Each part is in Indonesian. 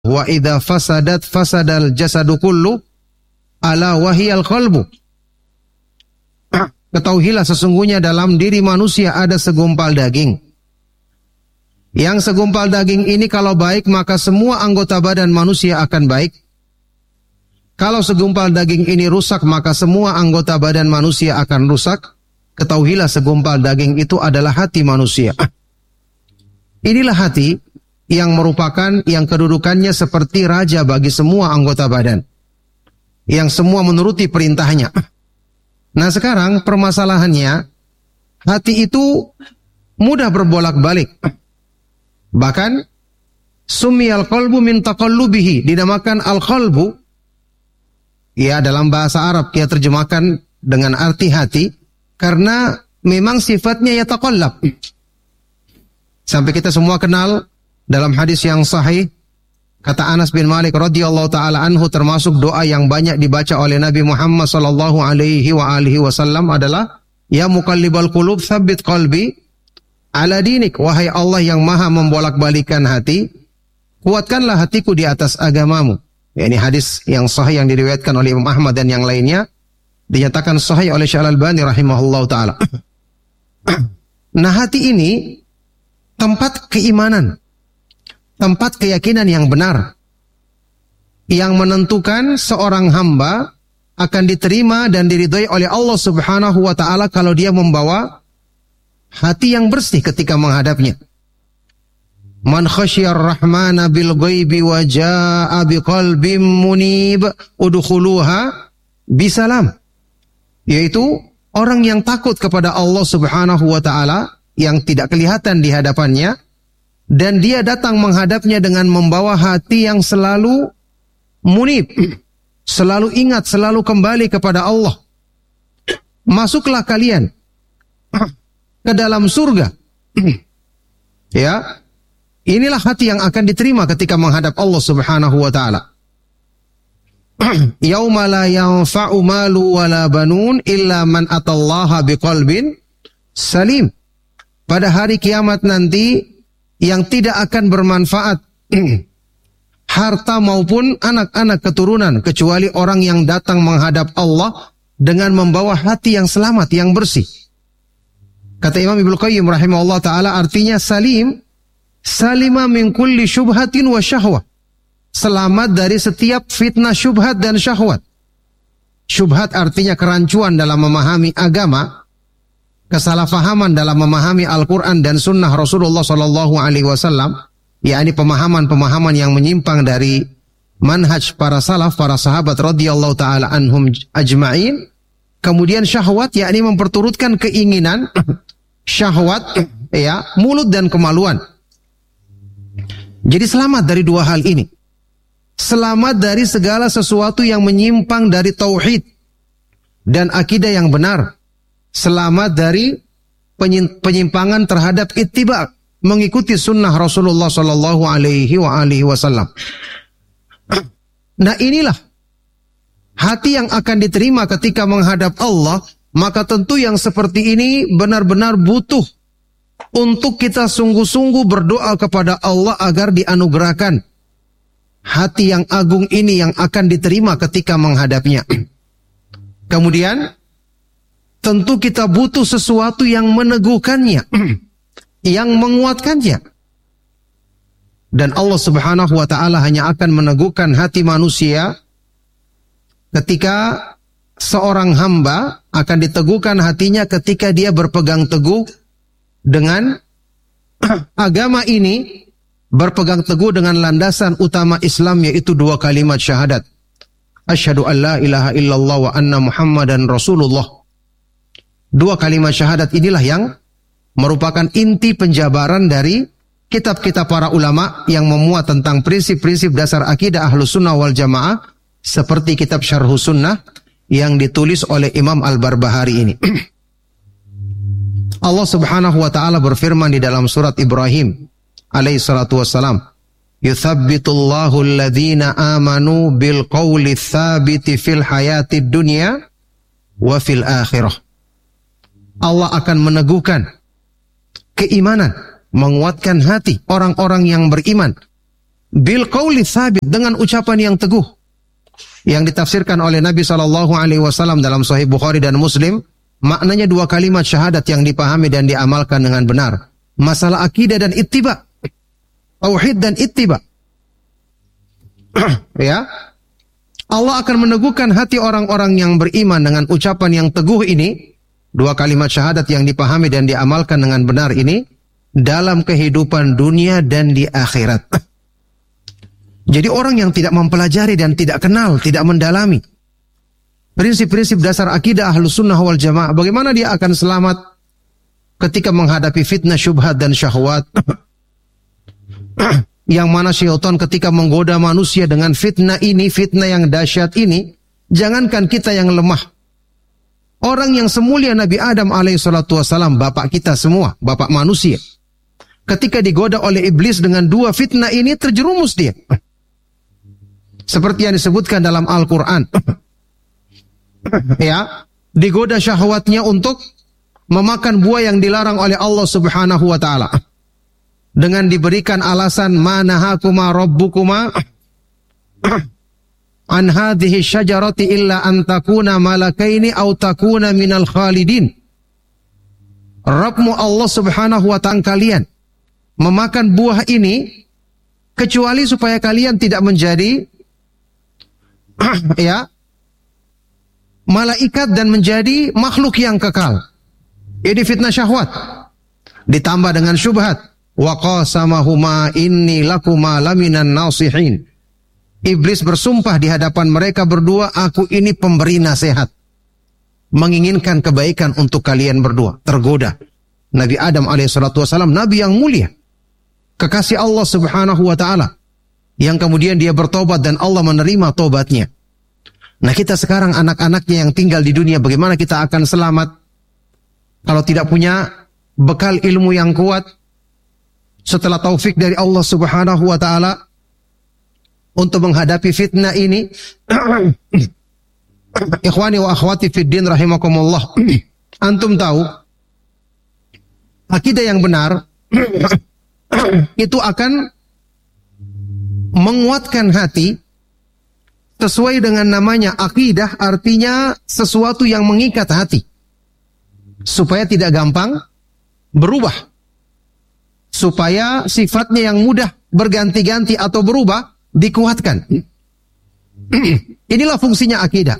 wa idza fasadat fasadal jasadu kullu ala wahiyal qalbu. Ketahuilah sesungguhnya dalam diri manusia ada segumpal daging. Yang segumpal daging ini kalau baik maka semua anggota badan manusia akan baik. Kalau segumpal daging ini rusak maka semua anggota badan manusia akan rusak. Ketahuilah segumpal daging itu adalah hati manusia. Inilah hati yang merupakan yang kedudukannya seperti raja bagi semua anggota badan. Yang semua menuruti perintahnya. Nah sekarang permasalahannya, hati itu mudah berbolak-balik. Bahkan sumiyal qalbu min taqallubihi, dinamakan al-qalbu. Ya dalam bahasa Arab kita terjemahkan dengan arti hati karena memang sifatnya yataqallab. Sampai kita semua kenal dalam hadis yang sahih, kata Anas bin Malik radhiyallahu taala anhu, termasuk doa yang banyak dibaca oleh Nabi Muhammad sallallahu alaihi wasallam adalah ya muqallibal qulub tsabbit qalbi ala dinik. Wahai Allah yang maha membolak-balikan hati, kuatkanlah hatiku di atas agamamu. Ya, ini hadis yang sahih yang diriwayatkan oleh Imam Ahmad dan yang lainnya, dinyatakan sahih oleh Syekh Al-Albani rahimahullahu taala. Nah, hati ini tempat keimanan, tempat keyakinan yang benar, yang menentukan seorang hamba akan diterima dan diridhai oleh Allah Subhanahu wa taala kalau dia membawa hati yang bersih ketika menghadapnya. Man khasyar rahmana bil ghaibi wa jaa biqalbin munib udkhuluha bisalam. Yaitu orang yang takut kepada Allah Subhanahu wa taala yang tidak kelihatan di hadapannya, dan dia datang menghadapnya dengan membawa hati yang selalu munib, selalu ingat, selalu kembali kepada Allah. Masuklah kalian ke dalam surga. Ya, inilah hati yang akan diterima ketika menghadap Allah Subhanahu wa taala. Yauma la yanfa'u malu wala banun illa man atallaha biqalbin salim. Pada hari kiamat nanti yang tidak akan bermanfaat harta maupun anak-anak keturunan kecuali orang yang datang menghadap Allah dengan membawa hati yang selamat, yang bersih. Kata Imam Ibnu Qayyim rahimahullah taala, artinya salim, salima min kulli syubhatin wa syahwah. Selamat dari setiap fitnah syubhat dan syahwat. Syubhat artinya kerancuan dalam memahami agama, kesalahpahaman dalam memahami Al-Quran dan Sunnah Rasulullah Sallallahu Alaihi Wasallam, yakni pemahaman-pemahaman yang menyimpang dari manhaj para salaf, para sahabat radhiyallahu taala anhum ajma'in. Kemudian syahwat, yakni memperturutkan keinginan, syahwat, ya, mulut dan kemaluan. Jadi selamat dari dua hal ini. Selamat dari segala sesuatu yang menyimpang dari tauhid dan akidah yang benar. Selamat dari penyimpangan terhadap ittiba, mengikuti sunnah Rasulullah Sallallahu Alaihi Wasallam. Nah inilah hati yang akan diterima ketika menghadap Allah. Maka tentu yang seperti ini benar-benar butuh untuk kita sungguh-sungguh berdoa kepada Allah agar dianugerahkan hati yang agung ini yang akan diterima ketika menghadapnya. Kemudian tentu kita butuh sesuatu yang meneguhkannya, yang menguatkannya. Dan Allah Subhanahu wa taala hanya akan meneguhkan hati manusia ketika seorang hamba akan diteguhkan hatinya ketika dia berpegang teguh dengan agama ini, berpegang teguh dengan landasan utama Islam, yaitu dua kalimat syahadat. Asyhadu an la ilaha illallah wa anna Muhammadan Rasulullah. Dua kalimat syahadat inilah yang merupakan inti penjabaran dari kitab-kitab para ulama yang memuat tentang prinsip-prinsip dasar akidah Ahlus Sunnah wal Jamaah, seperti kitab Syarhus Sunnah yang ditulis oleh Imam Al-Barbahari ini. Allah Subhanahu wa taala berfirman di dalam surat Ibrahim alaihi salatu wassalam, yuthabbitullahu alladhina amanu bil qawli tsabiti fil hayatid dunya wa fil akhirah. Allah akan meneguhkan keimanan, menguatkan hati orang-orang yang beriman bil qauli tsabit, dengan ucapan yang teguh. Yang ditafsirkan oleh Nabi SAW dalam Sahih Bukhari dan Muslim, maknanya dua kalimat syahadat yang dipahami dan diamalkan dengan benar. Masalah akidah dan ittiba, tauhid dan ittiba. Ya, Allah akan meneguhkan hati orang-orang yang beriman dengan ucapan yang teguh ini, dua kalimat syahadat yang dipahami dan diamalkan dengan benar ini, dalam kehidupan dunia dan di akhirat. Jadi orang yang tidak mempelajari dan tidak kenal, tidak mendalami prinsip-prinsip dasar akidah Ahlus Sunnah wal Jamaah, bagaimana dia akan selamat ketika menghadapi fitnah, syubhat dan syahwat? Yang mana syaitan ketika menggoda manusia dengan fitnah ini, fitnah yang dahsyat ini, jangankan kita yang lemah, orang yang semulia Nabi Adam alaihissalam, bapak kita semua, bapak manusia, ketika digoda oleh iblis dengan dua fitnah ini, terjerumus dia. Seperti yang disebutkan dalam Al-Quran. Ya, digoda syahwatnya untuk memakan buah yang dilarang oleh Allah Subhanahu wa taala. Dengan diberikan alasan manahakuma rabbukuma an hadhihi syajarati illa an takuna malakaini aw takuna minal khalidin. Rabbmu Allah Subhanahu wa ta'ala kalian memakan buah ini kecuali supaya kalian tidak menjadi ya malaikat dan menjadi makhluk yang kekal. Ini fitnah syahwat ditambah dengan syubhat. Wa qasamahuma inni lakuma laminan nasihin. Iblis bersumpah di hadapan mereka berdua, aku ini pemberi nasihat, menginginkan kebaikan untuk kalian berdua. Tergoda Nabi Adam alaihissalam, Nabi yang mulia, kekasih Allah Subhanahu wa ta'ala, yang kemudian dia bertobat dan Allah menerima tobatnya. Nah, kita sekarang anak-anaknya yang tinggal di dunia, bagaimana kita akan selamat kalau tidak punya bekal ilmu yang kuat setelah taufik dari Allah Subhanahu wa ta'ala untuk menghadapi fitnah ini? Ikhwani wa akhwati fid din rahimakumullah, antum tahu akidah yang benar itu akan menguatkan hati. Sesuai dengan namanya akidah, artinya sesuatu yang mengikat hati supaya tidak gampang berubah, supaya sifatnya yang mudah berganti-ganti atau berubah dikuatkan. Inilah fungsinya akidah.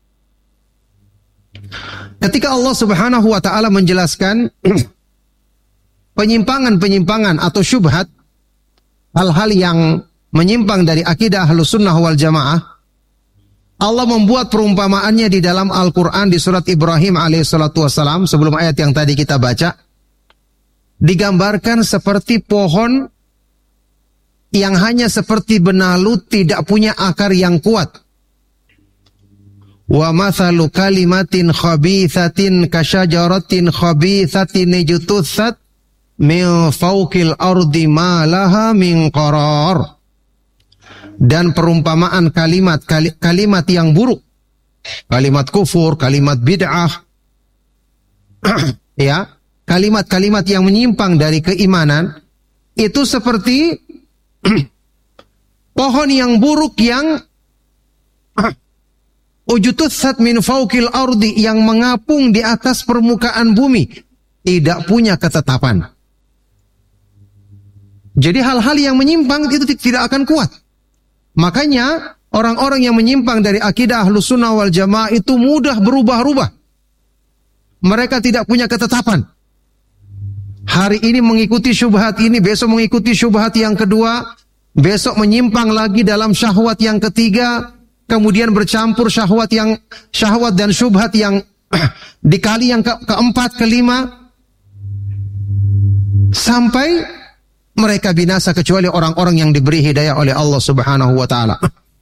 Ketika Allah Subhanahu wa ta'ala menjelaskan penyimpangan-penyimpangan atau syubhat, hal-hal yang menyimpang dari akidah Ahlus Sunnah wal Jamaah, Allah membuat perumpamaannya di dalam Al-Quran di surat Ibrahim alaihissalatu wassalam, sebelum ayat yang tadi kita baca, digambarkan seperti pohon yang hanya seperti benalu, tidak punya akar yang kuat. Wa mathalu kalimatin khabithatin kasyajaratin khabithatin ijtutsat min fawqil ardi ma laha min qarar. Dan perumpamaan kalimat yang buruk, kalimat kufur, kalimat bid'ah, ya, kalimat-kalimat yang menyimpang dari keimanan, itu seperti pohon yang buruk yang ujututsat min fawqil ardi, yang mengapung di atas permukaan bumi, tidak punya ketetapan. Jadi hal-hal yang menyimpang itu tidak akan kuat. Makanya orang-orang yang menyimpang dari akidah Ahlus Sunnah wal Jamaah itu mudah berubah-ubah. Mereka tidak punya ketetapan. Hari ini mengikuti syubhat ini, besok mengikuti syubhat yang kedua, besok menyimpang lagi dalam syahwat yang ketiga, kemudian bercampur syahwat dan syubhat yang dikali yang keempat, kelima, sampai mereka binasa, kecuali orang-orang yang diberi hidayah oleh Allah Subhanahu wa ta'ala.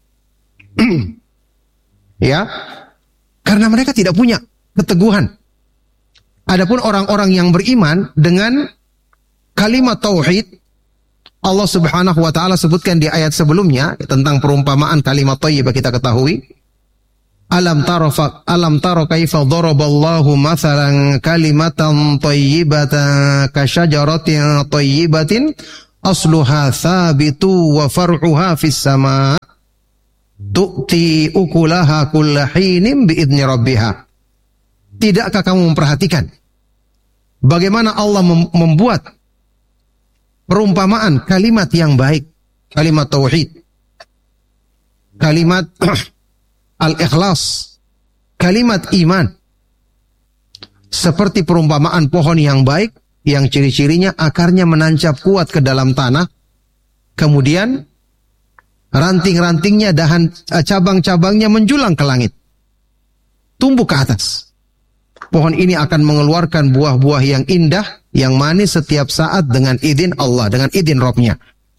Ya, karena mereka tidak punya keteguhan. Adapun orang-orang yang beriman dengan kalimat tauhid, Allah Subhanahu wa ta'ala sebutkan di ayat sebelumnya tentang perumpamaan kalimat thayyibah, kita ketahui. Alam taro kaifa daraballahu mathalan kalimatan thayyibatan kasyajaratin thayyibatin asluha thabitu wa far'uha fis sama tu'ti ukulaha kulla hinin biidni rabbiha. Tidakkah kamu memperhatikan bagaimana Allah membuat perumpamaan kalimat yang baik, kalimat tauhid, kalimat al-ikhlas, kalimat iman, seperti perumpamaan pohon yang baik yang ciri-cirinya akarnya menancap kuat ke dalam tanah, kemudian ranting-rantingnya, cabang-cabangnya menjulang ke langit, tumbuh ke atas. Pohon ini akan mengeluarkan buah-buah yang indah, yang manis setiap saat dengan izin Allah, dengan izin Rabb-Nya.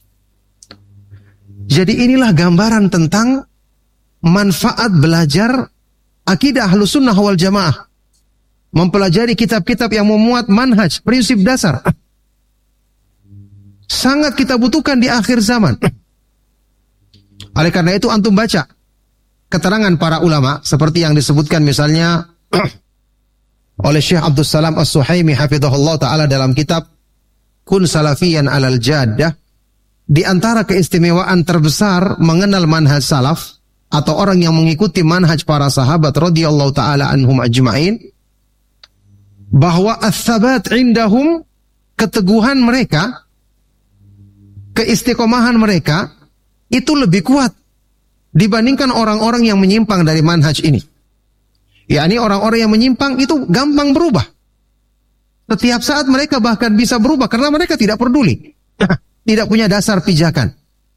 Jadi inilah gambaran tentang manfaat belajar akidah Ahlus Sunnah wal Jamaah. Mempelajari kitab-kitab yang memuat manhaj, prinsip dasar. Sangat kita butuhkan di akhir zaman. Oleh karena itu antum baca keterangan para ulama seperti yang disebutkan misalnya oleh Syekh Abdul Salam As-Suhaimi hafizahullah taala dalam kitab Kun Salafiyan 'alal Jaddah. Di antara keistimewaan terbesar mengenal manhaj salaf atau orang yang mengikuti manhaj para sahabat radhiyallahu taala anhum ajma'in, bahwa ats-tsabat indahum, keteguhan mereka, keistiqomahan mereka itu lebih kuat dibandingkan orang-orang yang menyimpang dari manhaj ini. Yakni orang-orang yang menyimpang itu gampang berubah. Setiap saat mereka bahkan bisa berubah karena mereka tidak peduli. Tidak punya dasar pijakan.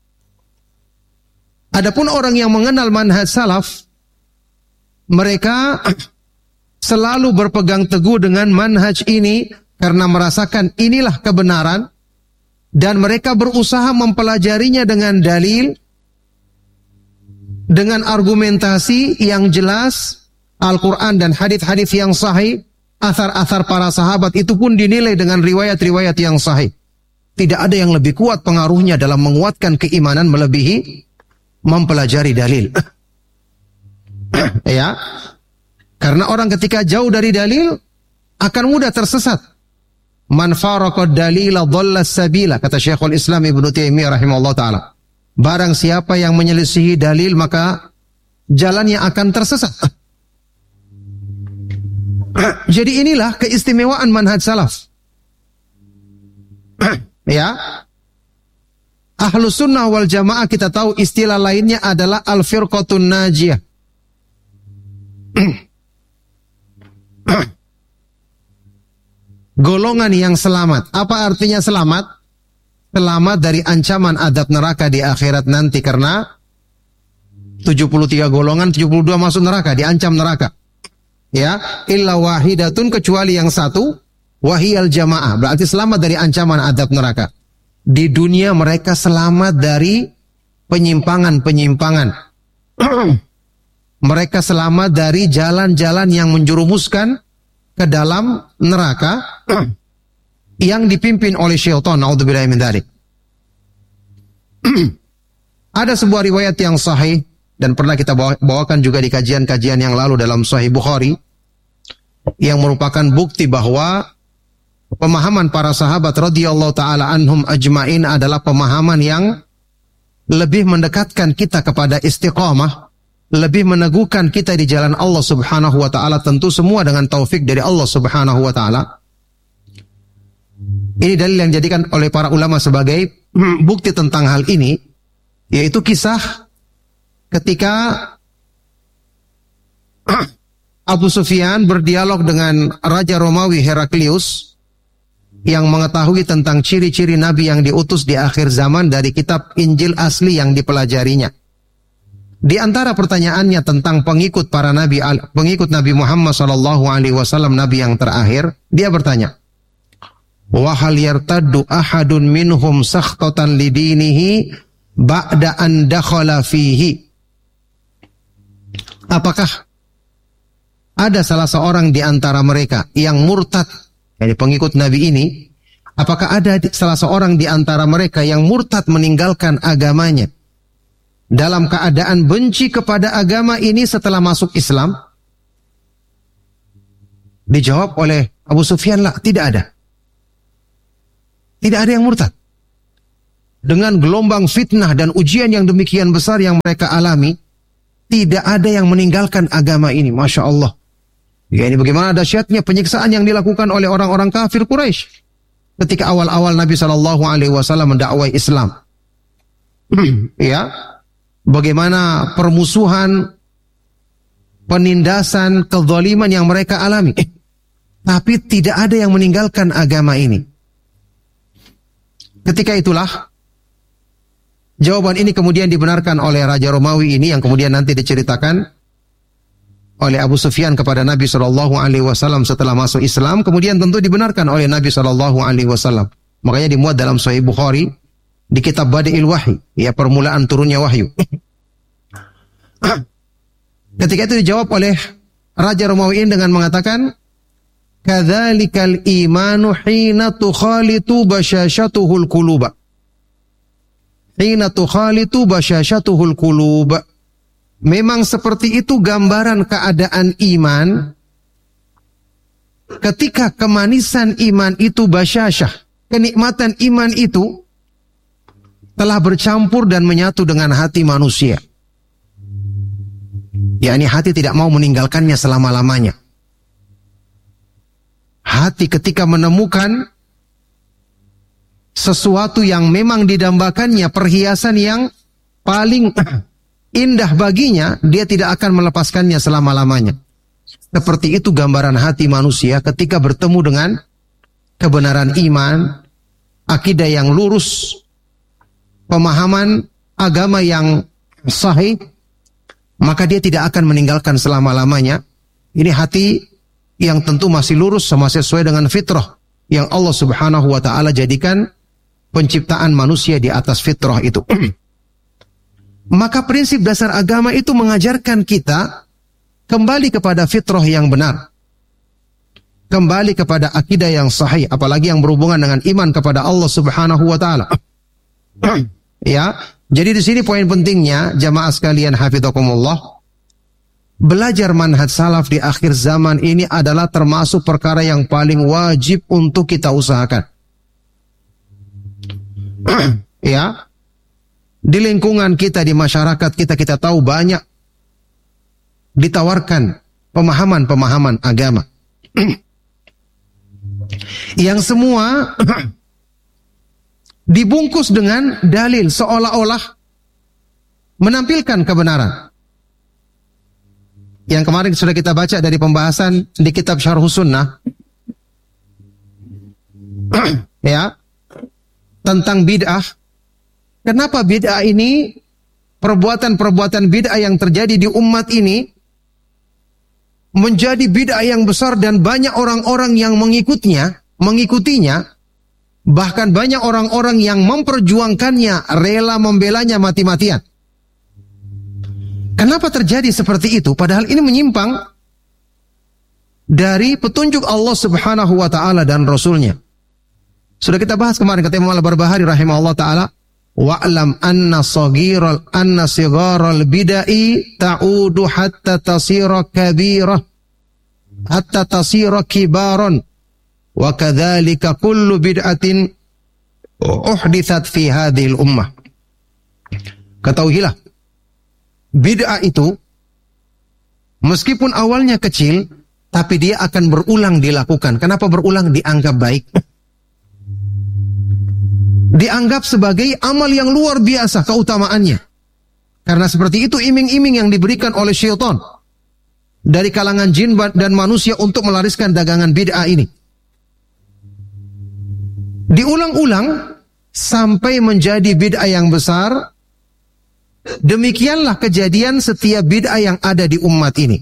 Adapun orang yang mengenal manhaj salaf, mereka selalu berpegang teguh dengan manhaj ini karena merasakan inilah kebenaran, dan mereka berusaha mempelajarinya dengan dalil, dengan argumentasi yang jelas, Al-Quran dan hadits-hadits yang sahih, athar-athar para sahabat itu pun dinilai dengan riwayat-riwayat yang sahih. Tidak ada yang lebih kuat pengaruhnya dalam menguatkan keimanan melebihi mempelajari dalil. Ya, karena orang ketika jauh dari dalil akan mudah tersesat. Man faraqad dalila dhalla sabila, kata Syekhul Islam Ibnu Taimiyah rahimahullah taala. Barang siapa yang menyelisihi dalil maka jalannya akan tersesat. Jadi inilah keistimewaan manhaj salaf. Ya, Ahlus Sunnah wal Jamaah kita tahu istilah lainnya adalah al-firqatun najiyah. Golongan yang selamat. Apa artinya selamat? Selamat dari ancaman azab neraka di akhirat nanti, karena 73 golongan, 72 masuk neraka, diancam neraka. Ya, illa wahidatun, kecuali yang satu, wahiyal jamaah, berarti selamat dari ancaman azab neraka. Di dunia mereka selamat dari penyimpangan-penyimpangan. Mereka selamat dari jalan-jalan yang menjerumuskan ke dalam neraka yang dipimpin oleh syaitan. Naudzubillahi min dzalik. Ada sebuah riwayat yang sahih dan pernah kita bawakan juga di kajian-kajian yang lalu dalam Sahih Bukhari, yang merupakan bukti bahwa pemahaman para sahabat radhiyallahu taala anhum ajmain adalah pemahaman yang lebih mendekatkan kita kepada istiqamah, lebih meneguhkan kita di jalan Allah Subhanahu wa taala, tentu semua dengan taufik dari Allah Subhanahu wa taala. Ini dalil yang dijadikan oleh para ulama sebagai bukti tentang hal ini, yaitu kisah ketika Abu Sufyan berdialog dengan Raja Romawi Heraklius yang mengetahui tentang ciri-ciri Nabi yang diutus di akhir zaman dari kitab Injil asli yang dipelajarinya. Di antara pertanyaannya tentang pengikut para nabi, pengikut Nabi Muhammad SAW, Nabi yang terakhir, dia bertanya, wa hal yartaddu ahadun minhum sakhtatan lidinihi ba'da an dakhala fihi. Apakah ada salah seorang di antara mereka yang murtad, jadi pengikut Nabi ini, apakah ada salah seorang di antara mereka yang murtad meninggalkan agamanya dalam keadaan benci kepada agama ini setelah masuk Islam? Dijawab oleh Abu Sufyan, lah, tidak ada. Tidak ada yang murtad. dengan gelombang fitnah dan ujian yang demikian besar yang mereka alami, tidak ada yang meninggalkan agama ini. Masya Allah. Ya, ini bagaimana dahsyatnya penyiksaan yang dilakukan oleh orang-orang kafir Quraisy ketika awal-awal Nabi SAW mendakwai Islam. Ya, bagaimana permusuhan, penindasan, kezaliman yang mereka alami. Tapi tidak ada yang meninggalkan agama ini. Ketika itulah jawaban ini kemudian dibenarkan oleh Raja Romawi ini yang kemudian nanti diceritakan oleh Abu Sufyan kepada Nabi SAW setelah masuk Islam, kemudian tentu dibenarkan oleh Nabi SAW. Makanya dimuat dalam Sahih Bukhari di kitab Badi'il Wahyi, ya, permulaan turunnya wahyu. Ketika itu dijawab oleh Raja Romawi ini dengan mengatakan, kadzalikal imanu hina tukhalitu basyashatuhul quluba. Hina tukhalitu basyashatuhul quluba. Memang seperti itu gambaran keadaan iman ketika kemanisan iman itu basyasyah, kenikmatan iman itu telah bercampur dan menyatu dengan hati manusia. Yakni hati tidak mau meninggalkannya selama-lamanya. Hati ketika menemukan sesuatu yang memang didambakannya, perhiasan yang paling indah baginya, dia tidak akan melepaskannya selama-lamanya. Seperti itu gambaran hati manusia ketika bertemu dengan kebenaran iman, akidah yang lurus, pemahaman agama yang sahih, maka dia tidak akan meninggalkan selama-lamanya. Ini hati yang tentu masih lurus, masih sesuai dengan fitrah yang Allah Subhanahu wa ta'ala jadikan penciptaan manusia di atas fitrah itu. Maka prinsip dasar agama itu mengajarkan kita kembali kepada fitrah yang benar, kembali kepada akidah yang sahih, apalagi yang berhubungan dengan iman kepada Allah Subhanahu wa ta'ala. Ya, jadi di sini poin pentingnya jamaah sekalian hafizakumullah, belajar manhaj salaf di akhir zaman ini adalah termasuk perkara yang paling wajib untuk kita usahakan. Ya, di lingkungan kita, di masyarakat kita, kita tahu banyak ditawarkan pemahaman-pemahaman agama yang semua dibungkus dengan dalil seolah-olah menampilkan kebenaran. Yang kemarin sudah kita baca dari pembahasan di kitab Syarhus Sunnah, ya, tentang bid'ah. Kenapa bid'ah ini, perbuatan-perbuatan bid'ah yang terjadi di umat ini menjadi bid'ah yang besar dan banyak orang-orang yang mengikutinya, bahkan banyak orang-orang yang memperjuangkannya, rela membelanya mati-matian. Kenapa terjadi seperti itu? Padahal ini menyimpang dari petunjuk Allah Subhanahu wa ta'ala dan Rasulnya. Sudah kita bahas kemarin, kata Imam Al-Barbahari rahimahullah ta'ala, wa'lam anna sigharal bidai ta'udu hatta tasira kabirah hatta tasira kibaran wa kadzalika kullu bid'atin uhditsat fi hadhil ummah. Ketahuilah, bid'ah itu meskipun awalnya kecil, tapi dia akan berulang dilakukan. Kenapa berulang? Dianggap baik, dianggap sebagai amal yang luar biasa keutamaannya. Karena seperti itu iming-iming yang diberikan oleh syaitan dari kalangan jin dan manusia untuk melariskan dagangan bid'ah ini. Diulang-ulang sampai menjadi bid'ah yang besar. Demikianlah kejadian setiap bid'ah yang ada di umat ini.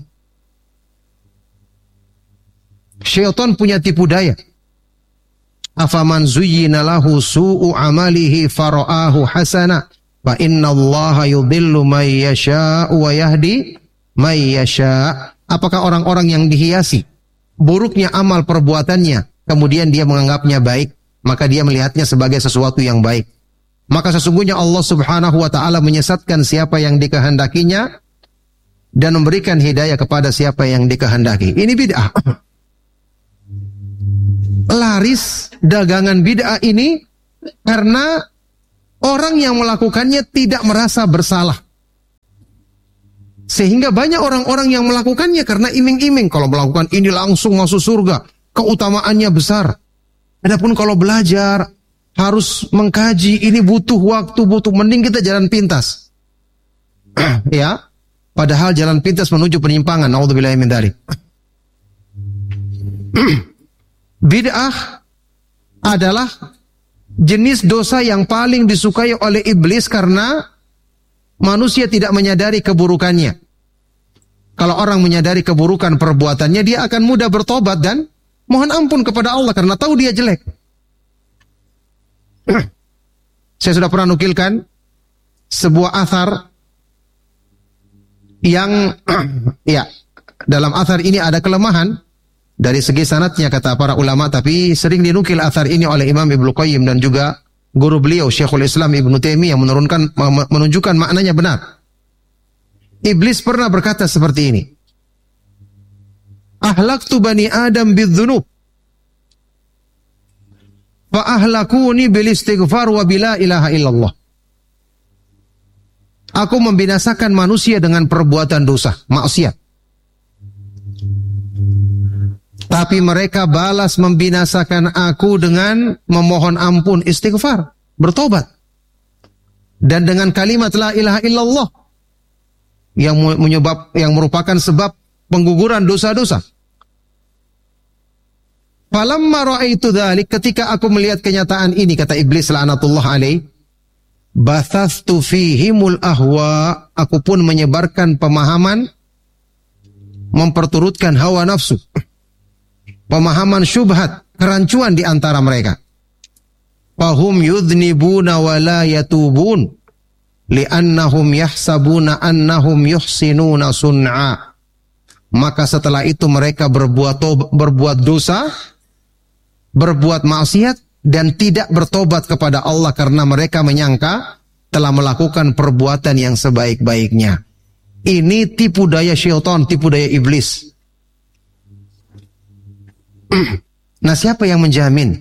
Syaitan punya tipu daya. Afaman zuyyina lahu su'u amalihi fara'ahu hasana fa innallaha yudhillu may yasha'u wa yahdi may yasha'. Apakah orang-orang yang dihiasi buruknya amal perbuatannya kemudian dia menganggapnya baik, maka dia melihatnya sebagai sesuatu yang baik. Maka sesungguhnya Allah Subhanahu wa ta'ala menyesatkan siapa yang dikehendakinya dan memberikan hidayah kepada siapa yang dikehendaki. Ini bid'ah. Laris dagangan bid'ah ini karena orang yang melakukannya tidak merasa bersalah. Sehingga banyak orang-orang yang melakukannya karena iming-iming. Kalau melakukan ini langsung masuk surga. Keutamaannya besar. Adapun kalau belajar, harus mengkaji, ini butuh waktu, mending kita jalan pintas. Ya, padahal jalan pintas menuju penyimpangan. Naudzubillahi min dzalik. Bid'ah adalah jenis dosa yang paling disukai oleh iblis karena manusia tidak menyadari keburukannya. Kalau orang menyadari keburukan perbuatannya, dia akan mudah bertobat dan mohon ampun kepada Allah karena tahu dia jelek. Saya sudah pernah nukilkan sebuah athar yang ya, dalam athar ini ada kelemahan dari segi sanadnya kata para ulama, tapi sering dinukil athar ini oleh Imam Ibnu Qayyim dan juga guru beliau Syekhul Islam Ibnu Taimiyah yang menunjukkan maknanya benar. Iblis pernah berkata seperti ini. Ahlaktu bani Adam bidzunub fa ahlakuni bil istighfar wa bila ilaha illallah. Aku membinasakan manusia dengan perbuatan dosa, maksiat. Tapi mereka balas membinasakan aku dengan memohon ampun, istighfar, bertobat. Dan dengan kalimat la ilaha illallah yang merupakan sebab pengguguran dosa-dosa. Falamma ra'aitu dzalik, ketika aku melihat kenyataan ini, kata iblis laknatullah alaih, bathastu fihimul ahwa, aku pun menyebarkan pemahaman, memperturutkan hawa nafsu, pemahaman syubhat, kerancuan di antara mereka. Fahum yudhnibuna wa la yatubun li'annahum yahsabuna annahum yuhsinuna sun'a. Maka setelah itu mereka berbuat dosa, berbuat maksiat dan tidak bertobat kepada Allah karena mereka menyangka telah melakukan perbuatan yang sebaik-baiknya. Ini tipu daya syaitan, tipu daya iblis. Nah, siapa yang menjamin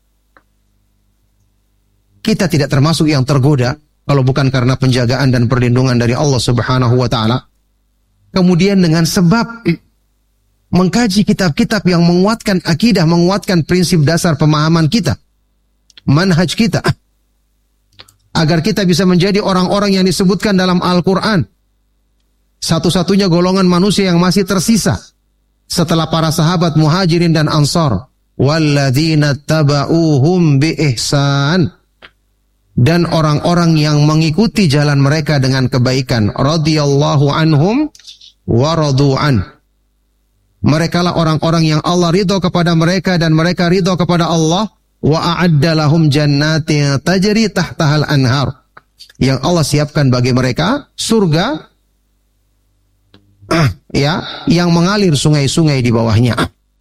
kita tidak termasuk yang tergoda kalau bukan karena penjagaan dan perlindungan dari Allah Subhanahu wa taala? Kemudian dengan sebab mengkaji kitab-kitab yang menguatkan akidah, menguatkan prinsip dasar pemahaman kita, manhaj kita, agar kita bisa menjadi orang-orang yang disebutkan dalam Al-Quran, satu-satunya golongan manusia yang masih tersisa setelah para sahabat Muhajirin dan Ansar, walladzina taba'uhum bi ihsan, dan orang-orang yang mengikuti jalan mereka dengan kebaikan, radhiyallahu anhum wa radu'an. Mereka lah orang-orang yang Allah ridho kepada mereka dan mereka ridho kepada Allah. Wa a'adda lahum jannatin tajri tahtahal anhar, yang Allah siapkan bagi mereka surga ya, yang mengalir sungai-sungai di bawahnya.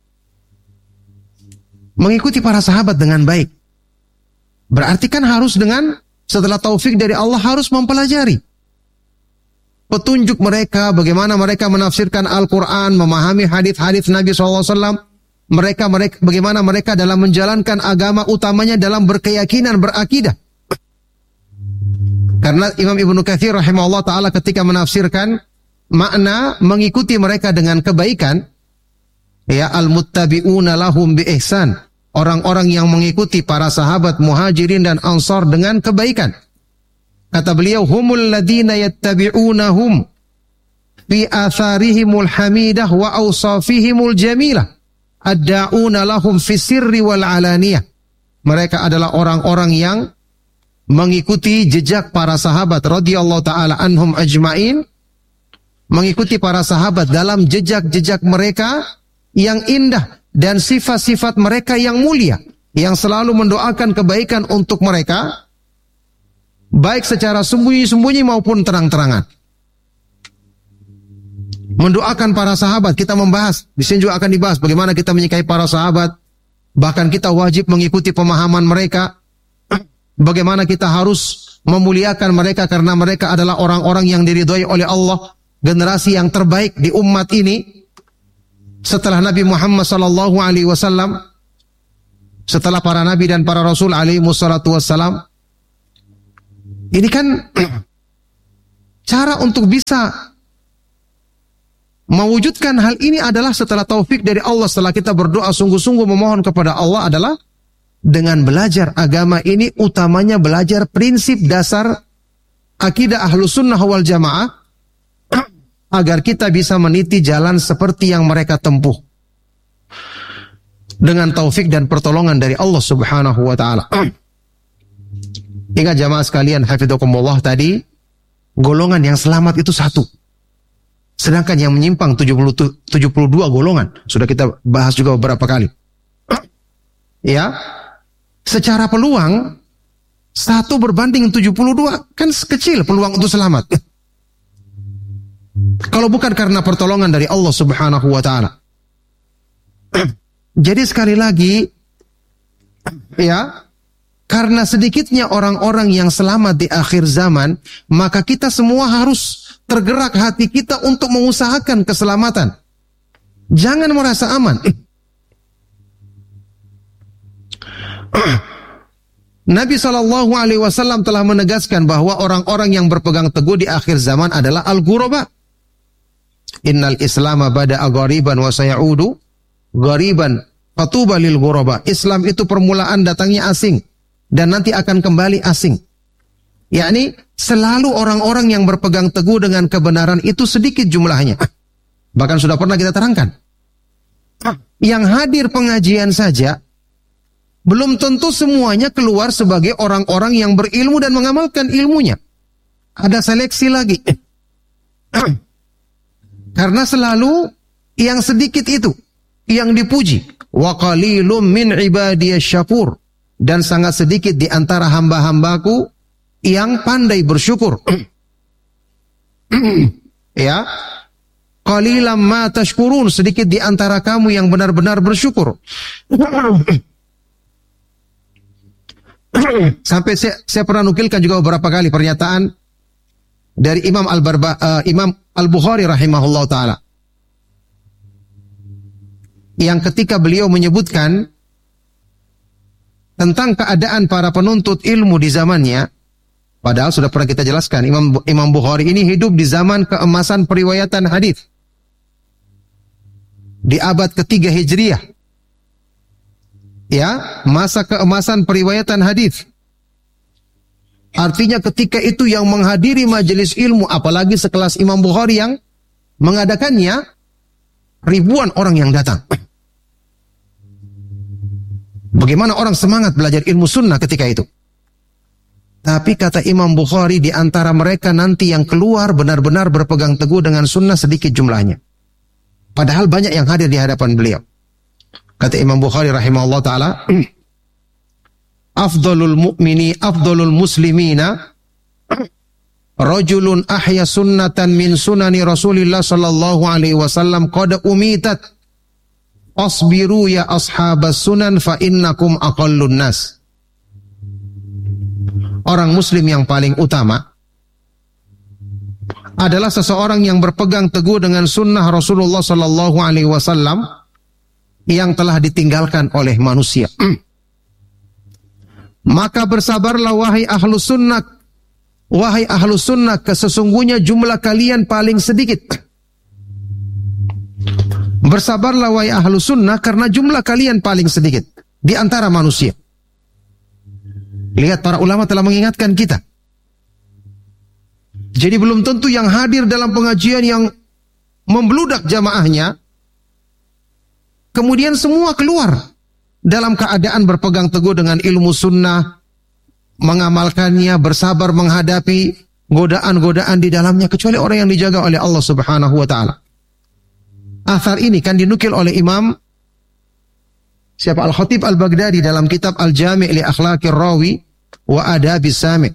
Mengikuti para sahabat dengan baik berarti kan harus dengan, setelah taufik dari Allah, harus mempelajari petunjuk mereka, bagaimana mereka menafsirkan Al-Quran, memahami hadis-hadis Nabi SAW, bagaimana mereka dalam menjalankan agama, utamanya dalam berkeyakinan, berakidah. Karena Imam Ibnu Katsir rahimahullah ta'ala ketika menafsirkan makna mengikuti mereka dengan kebaikan, ya, al-muttabi'una lahum bi ihsan, orang-orang yang mengikuti para sahabat Muhajirin dan Ansar dengan kebaikan. Kata beliau, humul ladina yattabi'unahum fi atharihimul hamidah wa awsafihimul jamilah adda'una lahum fi sirri wal alaniyah. Mereka adalah orang-orang yang mengikuti jejak para sahabat radhiyallahu taala anhum ajmain, mengikuti para sahabat dalam jejak-jejak mereka yang indah dan sifat-sifat mereka yang mulia, yang selalu mendoakan kebaikan untuk mereka, baik secara sembunyi-sembunyi maupun terang-terangan. Mendoakan para sahabat, kita membahas, di sini juga akan dibahas bagaimana kita menyikapi para sahabat. Bahkan kita wajib mengikuti pemahaman mereka, bagaimana kita harus memuliakan mereka karena mereka adalah orang-orang yang diridhai oleh Allah, generasi yang terbaik di umat ini setelah Nabi Muhammad sallallahu alaihi wasallam, setelah para nabi dan para rasul alaihi wassalatu wassalam. Ini kan cara untuk bisa mewujudkan hal ini adalah setelah taufik dari Allah, setelah kita berdoa sungguh-sungguh memohon kepada Allah, adalah dengan belajar agama ini, utamanya belajar prinsip dasar akidah Ahlus Sunnah wal Jamaah, agar kita bisa meniti jalan seperti yang mereka tempuh dengan taufik dan pertolongan dari Allah Subhanahu wa taala. Ingat jamaah sekalian, hafidhakumullah, tadi golongan yang selamat itu satu. Sedangkan yang menyimpang 72 golongan. Sudah kita bahas juga beberapa kali. Ya. Secara peluang 1 berbanding 72 kan kecil peluang untuk selamat. Kalau bukan karena pertolongan dari Allah Subhanahu wa taala. Jadi sekali lagi, ya, karena sedikitnya orang-orang yang selamat di akhir zaman, maka kita semua harus tergerak hati kita untuk mengusahakan keselamatan. Jangan merasa aman. Nabi SAW telah menegaskan bahwa orang-orang yang berpegang teguh di akhir zaman adalah al-ghuraba. Innal islama bada'a ghariban wa sayaudu ghariban fatuba lil ghuraba. Islam itu permulaan datangnya asing dan nanti akan kembali asing. Yakni selalu orang-orang yang berpegang teguh dengan kebenaran itu sedikit jumlahnya. Bahkan sudah pernah kita terangkan. Yang hadir pengajian saja belum tentu semuanya keluar sebagai orang-orang yang berilmu dan mengamalkan ilmunya. Ada seleksi lagi. Karena selalu yang sedikit itu yang dipuji. Wa qalilum min ibadiyasy syakur. Dan sangat sedikit di antara hamba-hambaku yang pandai bersyukur. Ya. Qalilam ma tashkurun, sedikit di antara kamu yang benar-benar bersyukur. Sampai saya pernah nukilkan juga beberapa kali pernyataan dari Imam Al-Bukhari rahimahullah ta'ala, yang ketika beliau menyebutkan tentang keadaan para penuntut ilmu di zamannya, padahal sudah pernah kita jelaskan, Imam Bukhari ini hidup di zaman keemasan periwayatan hadis di abad ketiga Hijriah. Ya, masa keemasan periwayatan hadis. Artinya ketika itu yang menghadiri majelis ilmu, apalagi sekelas Imam Bukhari yang mengadakannya, ribuan orang yang datang. Bagaimana orang semangat belajar ilmu sunnah ketika itu. Tapi kata Imam Bukhari, di antara mereka nanti yang keluar benar-benar berpegang teguh dengan sunnah sedikit jumlahnya. Padahal banyak yang hadir di hadapan beliau. Kata Imam Bukhari rahimahullah ta'ala, afdalul muslimina rajulun ahya sunnatan min sunani Rasulillah sallallahu alaihi wasallam qad umitat asbiru ya ashabas sunan fa innakum aqallun nas. Orang muslim yang paling utama adalah seseorang yang berpegang teguh dengan sunnah Rasulullah sallallahu alaihi wasallam yang telah ditinggalkan oleh manusia. Maka bersabarlah wahai ahlus sunnah, sesungguhnya jumlah kalian paling sedikit. Bersabarlah wahai ahlus sunnah karena jumlah kalian paling sedikit di antara manusia. Lihat, para ulama telah mengingatkan kita. Jadi belum tentu yang hadir dalam pengajian yang membludak jamaahnya kemudian semua keluar dalam keadaan berpegang teguh dengan ilmu sunnah, mengamalkannya, bersabar menghadapi godaan-godaan di dalamnya, kecuali orang yang dijaga oleh Allah Subhanahu wa ta'ala. Athar ini kan dinukil oleh Imam Al-Khatib Al-Baghdadi dalam kitab Al-Jami' li Akhlaqir Rawi wa Adabis Sami'.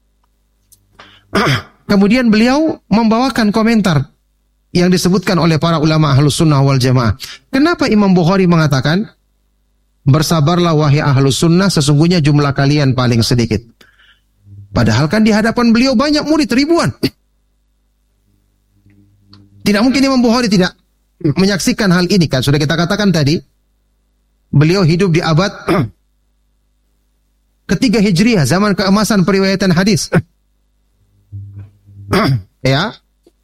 Kemudian beliau membawakan komentar yang disebutkan oleh para ulama Ahlus Sunnah wal Jamaah. Kenapa Imam Bukhari mengatakan, bersabarlah wahai Ahlus Sunnah, sesungguhnya jumlah kalian paling sedikit. Padahal kan di hadapan beliau banyak murid, ribuan. Tidak mungkin Imam Bukhari tidak menyaksikan hal ini, kan sudah kita katakan tadi. Beliau hidup di abad ketiga Hijriah, zaman keemasan periwayatan hadis. Ya.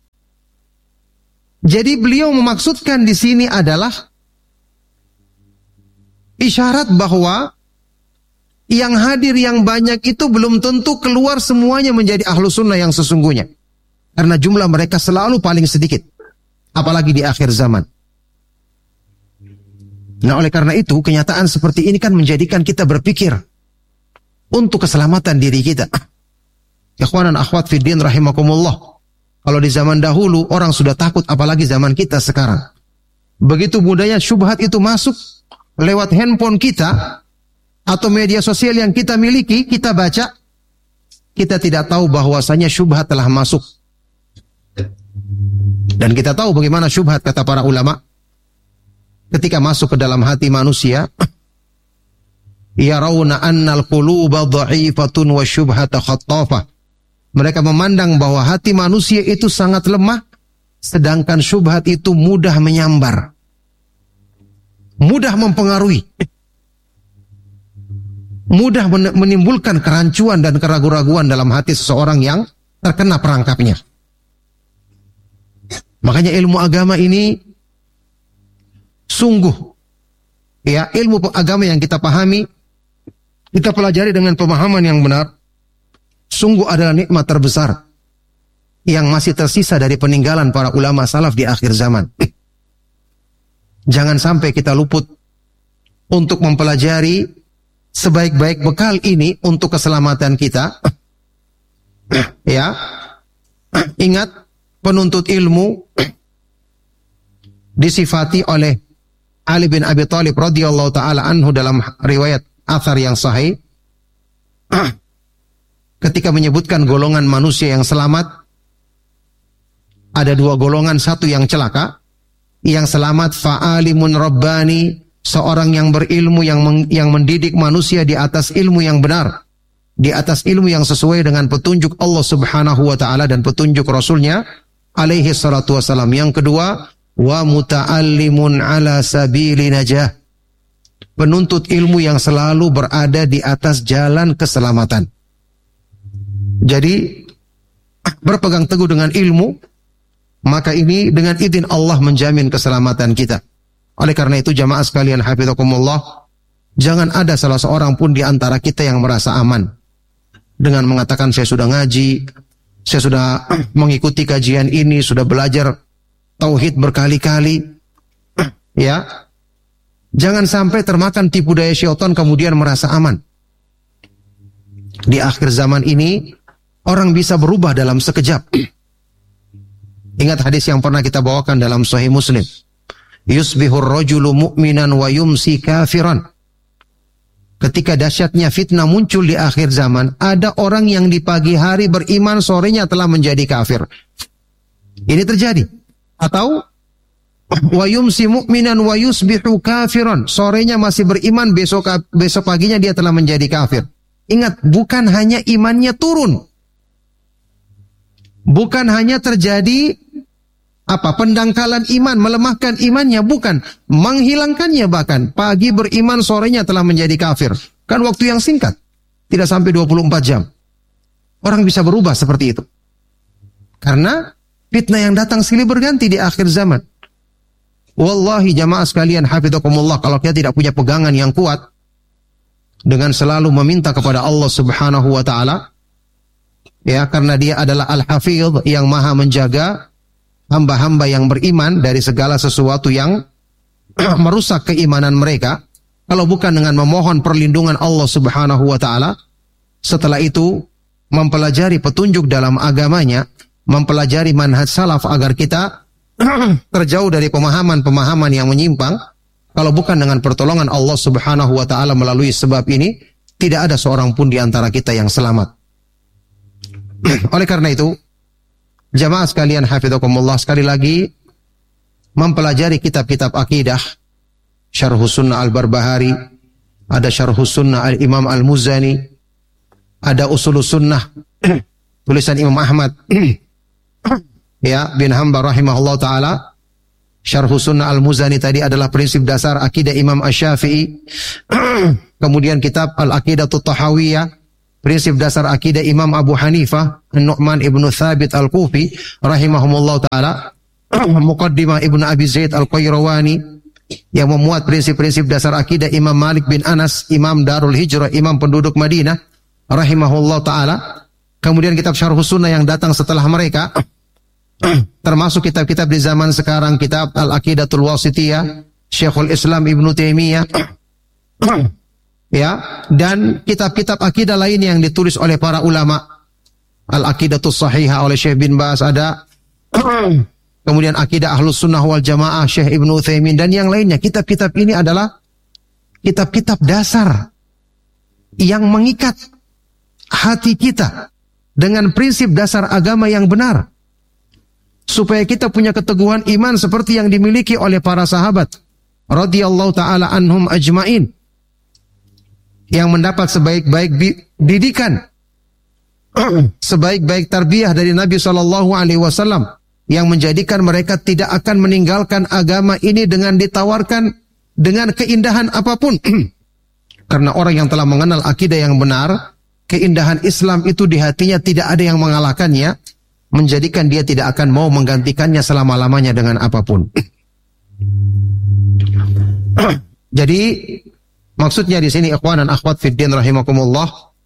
Jadi beliau memaksudkan di sini adalah isyarat bahwa yang hadir yang banyak itu belum tentu keluar semuanya menjadi ahlu sunnah yang sesungguhnya. Karena jumlah mereka selalu paling sedikit. Apalagi di akhir zaman. Nah, oleh karena itu, kenyataan seperti ini kan menjadikan kita berpikir untuk keselamatan diri kita. Ikhwanan akhwat fiddin rahimakumullah. Kalau di zaman dahulu orang sudah takut, apalagi zaman kita sekarang. Begitu mudahnya syubhat itu masuk lewat handphone kita atau media sosial yang kita miliki, kita baca, kita tidak tahu bahwasanya syubhat telah masuk. Dan kita tahu bagaimana syubhat kata para ulama ketika masuk ke dalam hati manusia. Yarawna annal quluba dha'ifatun wa syubhata khattafah. Mereka memandang bahwa hati manusia itu sangat lemah, sedangkan syubhat itu mudah menyambar, mudah mempengaruhi, mudah menimbulkan kerancuan dan keraguan-raguan dalam hati seseorang yang terkena perangkapnya. Makanya ilmu agama ini sungguh, ya, ilmu agama yang kita pahami, kita pelajari dengan pemahaman yang benar, sungguh adalah nikmat terbesar yang masih tersisa dari peninggalan para ulama salaf di akhir zaman. Jangan sampai kita luput untuk mempelajari sebaik-baik bekal ini untuk keselamatan kita. Ya, ingat, penuntut ilmu disifati oleh Ali bin Abi Thalib radhiyallahu taala anhu dalam riwayat athar yang sahih. Ketika menyebutkan golongan manusia yang selamat, ada dua golongan, satu yang celaka. Yang selamat fa'alimun rabbani, seorang yang berilmu yang mendidik manusia di atas ilmu yang benar, di atas ilmu yang sesuai dengan petunjuk Allah Subhanahu wa taala dan petunjuk Rasulnya alaihi salatu wasalam. Yang kedua, wa muta'allimun ala sabili najah, penuntut ilmu yang selalu berada di atas jalan keselamatan. Jadi berpegang teguh dengan ilmu, maka ini dengan izin Allah menjamin keselamatan kita. Oleh karena itu jamaah sekalian hafizakumullah, jangan ada salah seorang pun di antara kita yang merasa aman dengan mengatakan saya sudah ngaji, saya sudah mengikuti kajian ini, sudah belajar tauhid berkali-kali. Ya, jangan sampai termakan tipu daya syaitan kemudian merasa aman. Di akhir zaman ini orang bisa berubah dalam sekejap. Ingat hadis yang pernah kita bawakan dalam Sahih Muslim. Yusbihur rajulu mu'minan wa yumsi kafiran. Ketika dahsyatnya fitnah muncul di akhir zaman, ada orang yang di pagi hari beriman, sorenya telah menjadi kafir. Ini terjadi. Atau wa yumsi mu'minan wa yusbihu kafiran. Sorenya masih beriman, besok paginya dia telah menjadi kafir. Ingat, bukan hanya imannya turun. Bukan hanya terjadi pendangkalan iman, melemahkan imannya, bukan, menghilangkannya bahkan. Pagi beriman, sorenya telah menjadi kafir. Kan waktu yang singkat, tidak sampai 24 jam. Orang bisa berubah seperti itu. Karena fitnah yang datang silih berganti di akhir zaman. Wallahi jamaah sekalian hafizakumullah, kalau kita tidak punya pegangan yang kuat dengan selalu meminta kepada Allah Subhanahu wa taala, ya, karena dia adalah Al-Hafidh yang maha menjaga hamba-hamba yang beriman dari segala sesuatu yang merusak keimanan mereka. Kalau bukan dengan memohon perlindungan Allah Subhanahu wa taala, setelah itu mempelajari petunjuk dalam agamanya, mempelajari manhaj salaf agar kita terjauh dari pemahaman-pemahaman yang menyimpang. Kalau bukan dengan pertolongan Allah Subhanahu wa taala melalui sebab ini, tidak ada seorang pun di antara kita yang selamat. Oleh karena itu, jamaah sekalian hafizakumullah, sekali lagi mempelajari kitab-kitab akidah, Syarhus Sunnah Al-Barbahari, ada Syarhus Sunnah Al-Imam Al-Muzani, ada Usulus Sunnah tulisan Imam Ahmad ya bin Hanbal rahimahullah taala. Syarhus Sunnah Al-Muzani tadi adalah prinsip dasar akidah Imam Asy-Syafi'i. Kemudian kitab Al-Aqidatut Tahawiyah prinsip dasar akidah Imam Abu Hanifah, Nu'man ibnu Thabit al-Kufi, rahimahumullah ta'ala, Muqaddimah ibnu Abi Zaid al-Qayrawani, yang memuat prinsip-prinsip dasar akidah Imam Malik bin Anas, Imam Darul Hijrah, Imam penduduk Madinah, rahimahullah ta'ala. Kemudian kitab Syarhus Sunnah yang datang setelah mereka, termasuk kitab-kitab di zaman sekarang, kitab Al-Aqidatul Wasitiyah, Syekhul Islam Ibnu Taimiyah, ya, dan kitab-kitab akidah lain yang ditulis oleh para ulama. Al-Aqidatus Sahihah oleh Syekh bin Baz ada, kemudian Aqidah Ahlus Sunnah wal Jamaah Syekh Ibnu Utsaimin dan yang lainnya. Kitab-kitab ini adalah kitab-kitab dasar yang mengikat hati kita dengan prinsip dasar agama yang benar, supaya kita punya keteguhan iman seperti yang dimiliki oleh para sahabat radhiyallahu taala anhum ajmain, yang mendapat sebaik-baik didikan, sebaik-baik tarbiyah dari Nabi SAW, yang menjadikan mereka tidak akan meninggalkan agama ini dengan ditawarkan dengan keindahan apapun. Karena orang yang telah mengenal akidah yang benar, keindahan Islam itu di hatinya tidak ada yang mengalahkannya, menjadikan dia tidak akan mau menggantikannya selama-lamanya dengan apapun. Jadi maksudnya di sini ikhwan dan akhwat fiddin rahimakumullah,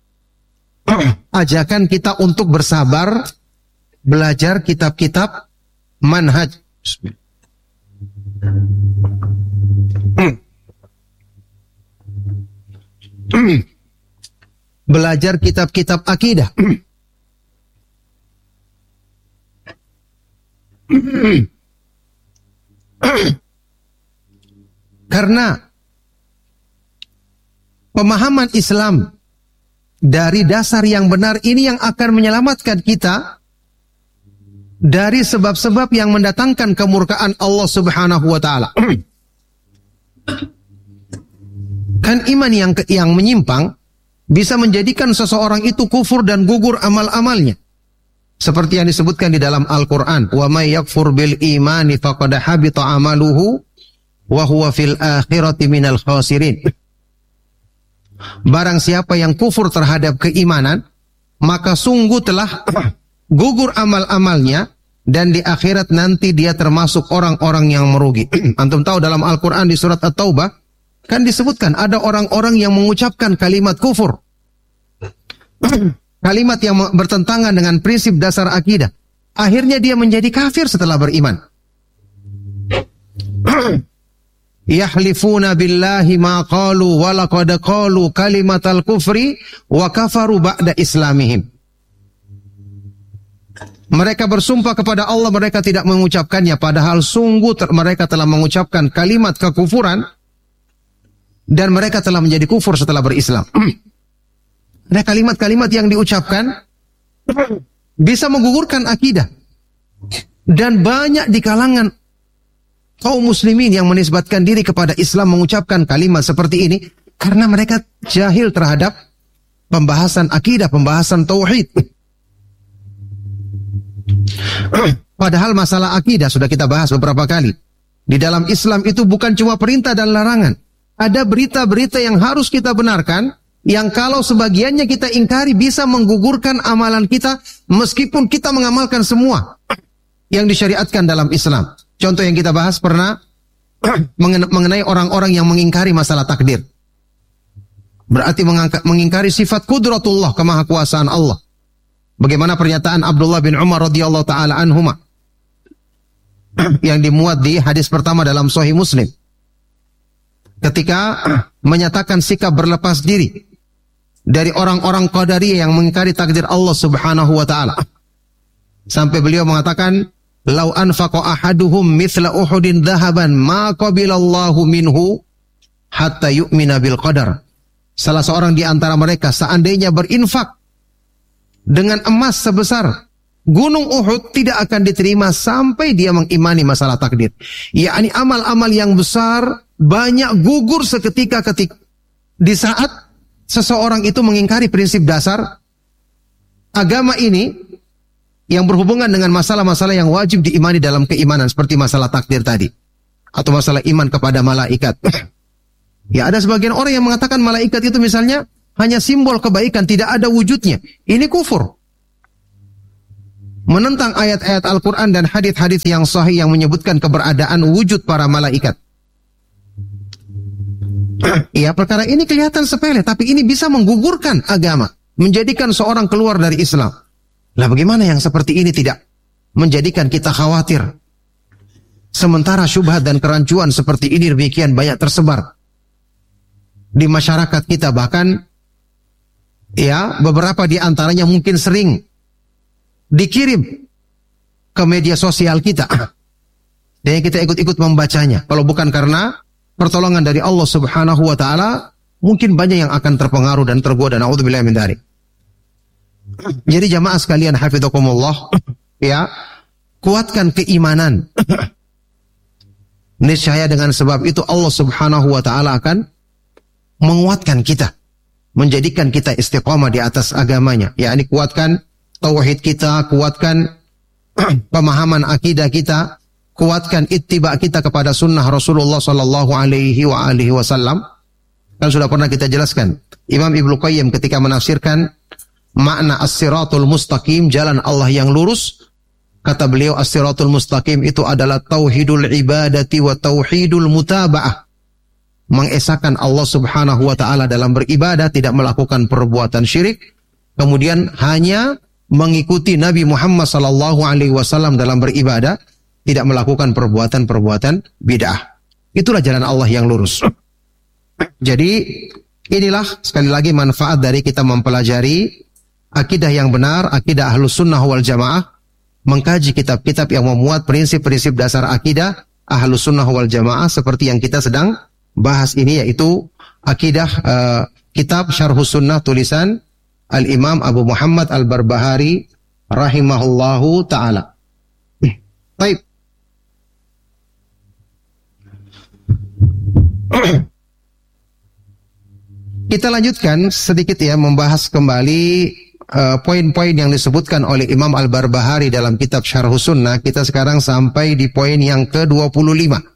ajakan kita untuk bersabar, belajar kitab-kitab manhaj. Belajar kitab-kitab akidah. Karena pemahaman Islam dari dasar yang benar ini yang akan menyelamatkan kita dari sebab-sebab yang mendatangkan kemurkaan Allah Subhanahu wa taala. Kan iman yang menyimpang bisa menjadikan seseorang itu kufur dan gugur amal-amalnya. Seperti yang disebutkan di dalam Al-Qur'an, "Wa may yakfur bil imani faqad habita amaluhu wa huwa fil akhirati minal khasirin." Barang siapa yang kufur terhadap keimanan, maka sungguh telah gugur amal-amalnya, dan di akhirat nanti dia termasuk orang-orang yang merugi. Antum tahu dalam Al-Quran di surat At-Taubah, kan disebutkan ada orang-orang yang mengucapkan kalimat kufur. Kalimat yang bertentangan dengan prinsip dasar akidah. Akhirnya dia menjadi kafir setelah beriman. Yahlifuna billahi ma qalu wa laqad qalu kalimatal kufri wa kafaru ba'da islamihim. Mereka bersumpah kepada Allah, mereka tidak mengucapkannya, padahal sungguh mereka telah mengucapkan kalimat kekufuran dan mereka telah menjadi kufur setelah berislam. Ada kalimat-kalimat yang diucapkan bisa menggugurkan akidah, dan banyak di kalangan kaum muslimin yang menisbatkan diri kepada Islam mengucapkan kalimat seperti ini karena mereka jahil terhadap pembahasan akidah, pembahasan tauhid. Padahal masalah akidah sudah kita bahas beberapa kali. Di dalam Islam itu bukan cuma perintah dan larangan. Ada berita-berita yang harus kita benarkan, yang kalau sebagiannya kita ingkari bisa menggugurkan amalan kita, meskipun kita mengamalkan semua yang disyariatkan dalam Islam. Contoh yang kita bahas pernah mengenai orang-orang yang mengingkari masalah takdir. Berarti mengingkari sifat qudratullah, kemahakuasaan Allah. Bagaimana pernyataan Abdullah bin Umar radhiyallahu taala anhuma yang dimuat di hadis pertama dalam Sahih Muslim, ketika menyatakan sikap berlepas diri dari orang-orang Qadariyah yang mengingkari takdir Allah Subhanahu wa taala. Sampai beliau mengatakan, "Lau anfaqa ahaduhum mithla Uhudin dhahaban ma qabilallahu minhu hatta yu'mina bil qadar." Salah seorang di antara mereka seandainya berinfak dengan emas sebesar gunung Uhud, tidak akan diterima sampai dia mengimani masalah takdir. Yakni amal-amal yang besar banyak gugur seketika di saat seseorang itu mengingkari prinsip dasar agama ini yang berhubungan dengan masalah-masalah yang wajib diimani dalam keimanan, seperti masalah takdir tadi, atau masalah iman kepada malaikat. Ya, ada sebagian orang yang mengatakan malaikat itu misalnya hanya simbol kebaikan, tidak ada wujudnya. Ini kufur. Menentang ayat-ayat Al-Quran dan hadits-hadits yang sahih yang menyebutkan keberadaan wujud para malaikat. Ya, perkara ini kelihatan sepele, tapi ini bisa menggugurkan agama, menjadikan seorang keluar dari Islam. Lah bagaimana yang seperti ini tidak menjadikan kita khawatir? Sementara syubhat dan kerancuan seperti ini demikian banyak tersebar di masyarakat kita, bahkan ya beberapa di antaranya mungkin sering dikirim ke media sosial kita dan kita ikut-ikut membacanya. Kalau bukan karena pertolongan dari Allah Subhanahu wa taala, mungkin banyak yang akan terpengaruh dan tergoda. Naudzubillah min dzalik. Jadi jamaah sekalian hafizakumullah, ya, kuatkan keimanan. Niscaya dengan sebab itu Allah Subhanahu wa taala akan menguatkan kita, menjadikan kita istiqamah di atas agamanya. Ya, ini kuatkan tauhid kita, kuatkan pemahaman akidah kita, kuatkan ittiba kita kepada sunnah Rasulullah sallallahu alaihi wasallam. Kan sudah pernah kita jelaskan, Imam Ibnu Qayyim ketika menafsirkan makna as-siratul mustaqim, jalan Allah yang lurus, kata beliau as-siratul mustaqim itu adalah tauhidul ibadati wa tauhidul mutaba'ah. Mengesahkan Allah Subhanahu wa taala dalam beribadah, tidak melakukan perbuatan syirik, kemudian hanya mengikuti Nabi Muhammad sallallahu alaihi wasallam dalam beribadah, tidak melakukan perbuatan-perbuatan bid'ah. Itulah jalan Allah yang lurus. Jadi inilah sekali lagi manfaat dari kita mempelajari akidah yang benar, akidah Ahlus Sunnah wal Jamaah, mengkaji kitab-kitab yang memuat prinsip-prinsip dasar akidah Ahlus Sunnah wal Jamaah seperti yang kita sedang bahas ini, yaitu akidah kitab Syarhus Sunnah tulisan Al-Imam Abu Muhammad Al-Barbahari rahimahullahu ta'ala. Baik. Kita lanjutkan sedikit ya, membahas kembali poin-poin yang disebutkan oleh Imam Al-Barbahari dalam kitab Syarhus Sunnah. Kita sekarang sampai di poin yang ke-25.